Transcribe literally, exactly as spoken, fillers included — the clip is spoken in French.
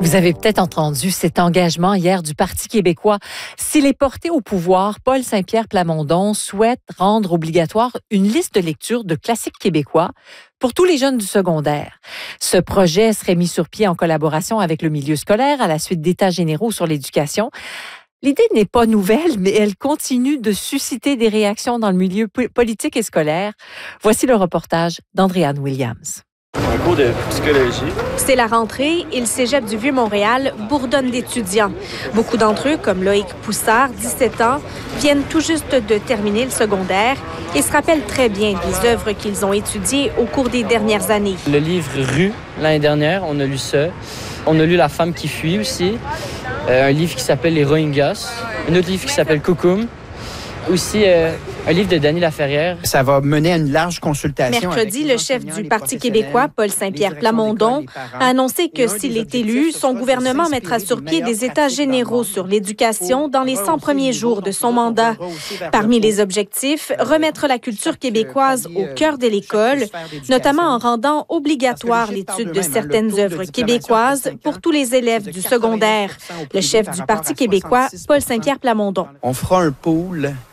Vous avez peut-être entendu cet engagement hier du Parti québécois. S'il est porté au pouvoir, Paul Saint-Pierre Plamondon souhaite rendre obligatoire une liste de lecture de classiques québécois pour tous les jeunes du secondaire. Ce projet serait mis sur pied en collaboration avec le milieu scolaire à la suite d'états généraux sur l'éducation. L'idée n'est pas nouvelle, mais elle continue de susciter des réactions dans le milieu politique et scolaire. Voici le reportage d'Andréane Williams. Un cours de psychologie. C'est la rentrée et le cégep du Vieux-Montréal bourdonne d'étudiants. Beaucoup d'entre eux, comme Loïc Poussard, dix-sept ans, viennent tout juste de terminer le secondaire et se rappellent très bien des œuvres qu'ils ont étudiées au cours des dernières années. Le livre Rue, l'année dernière, on a lu ça. On a lu La femme qui fuit aussi. Euh, un livre qui s'appelle Les Rohingyas. Un autre livre qui s'appelle Coucoum. Aussi, euh, un livre de Denis Laferrière. Ça va mener à une large consultation. Mercredi, le chef du Parti québécois, Paul Saint-Pierre Plamondon, a annoncé que s'il est élu, son gouvernement mettra sur pied des états généraux sur l'éducation dans les cent premiers jours de son mandat. Parmi les objectifs, remettre la culture québécoise au cœur de l'école, notamment en rendant obligatoire l'étude de certaines œuvres québécoises pour tous les élèves du secondaire. Le chef du Parti québécois, Paul Saint-Pierre Plamondon. On fera un pool